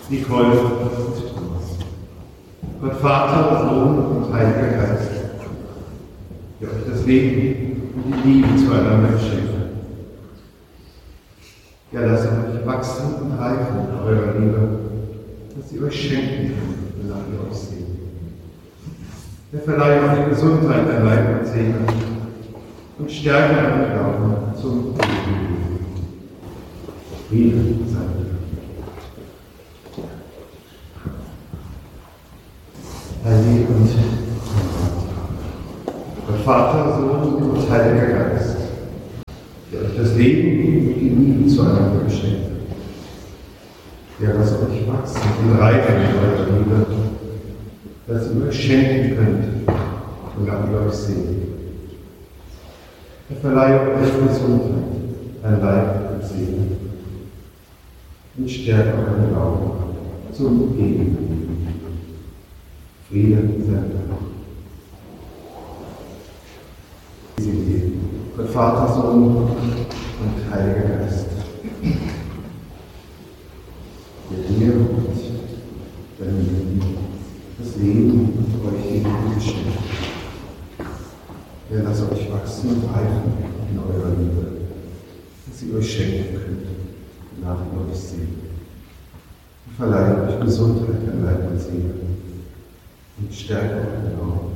Nicole und Thomas. Gott Vater, Sohn und Heiliger Geist, der euch das Leben und die Liebe zueinander geschenkt hat. Ja, lasst euch wachsen und reifen in eurer Liebe, dass sie euch schenken kann, wonach ihr euch seht. Er verleiht euch Gesundheit an Leib und Seele und Stärke an Glauben zum Leben. Friede sei mit euch. Heilige und Gott Vater, Sohn und Heiliger Geist, der euch das Leben und die Liebe zueinander geschenkt hat. Der lasst euch wachsen und reifen in eurer Liebe, dass ihr euch schenken könnt, wonach ihr euch seht. Er verleiht euch Gesundheit an Leib und Seele und stärkt euren Glauben zum Gegenleben. Friede sei mit euch. Gott Vater, Sohn und Heiliger Geist, der dir und deinem Leben das Leben und euch die Liebe geschenkt hat. Er lasst euch wachsen und reifen in eurer Liebe, dass ihr euch schenken könnt, nach ihr euch seht. Er verleiht euch Gesundheit an Leib und Seele und stärkt euren Glauben